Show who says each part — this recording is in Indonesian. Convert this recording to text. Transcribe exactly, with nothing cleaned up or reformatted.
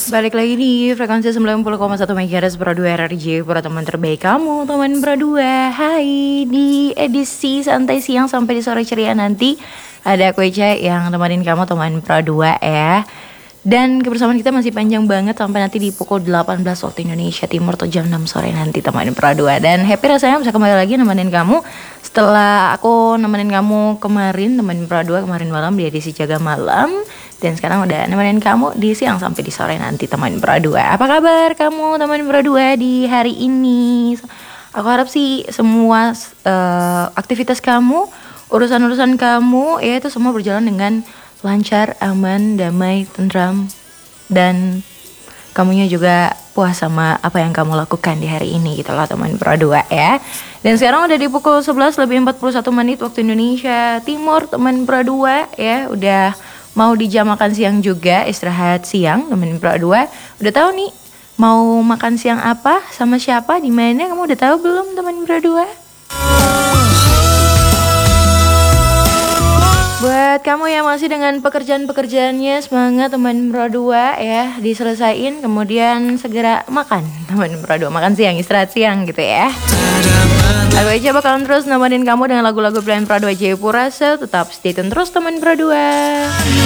Speaker 1: Balik lagi di frekuensi sembilan puluh koma satu MHz Pro dua R R J Para teman terbaik kamu, teman Pro dua. Hai, di edisi santai siang sampai di sore ceria nanti ada aku Eca yang temenin kamu teman Pro dua ya. Dan kebersamaan kita masih panjang banget sampai nanti di pukul delapan belas waktu Indonesia Timur atau jam enam sore nanti teman Pro dua. Dan happy rasanya bisa kembali lagi nemenin kamu setelah aku nemenin kamu kemarin, nemenin Pro dua kemarin malam di edisi Jaga Malam. Dan sekarang udah nemenin kamu di siang sampai di sore nanti teman Pro dua. Apa kabar kamu teman Pro dua di hari ini? Aku harap sih semua uh, aktivitas kamu, urusan-urusan kamu ya itu semua berjalan dengan lancar, aman, damai, tentram, dan kamunya juga puas sama apa yang kamu lakukan di hari ini gitu loh teman Pro dua ya. Dan sekarang udah di pukul sebelas lebih empat puluh satu menit waktu Indonesia Timur teman Pro dua ya. Udah mau di jam makan siang juga, istirahat siang teman Pro dua. Udah tahu nih mau makan siang apa, sama siapa, di mana, kamu udah tahu belum teman Pro dua? Buat kamu yang masih dengan pekerjaan-pekerjaannya, semangat teman Pro dua ya, diselesain kemudian segera makan teman Pro dua, makan siang, istirahat siang gitu ya. Aku aja bakalan terus nemenin kamu dengan lagu-lagu pilihan Pro dua Jayapura, so tetap stay tune terus teman Pro dua.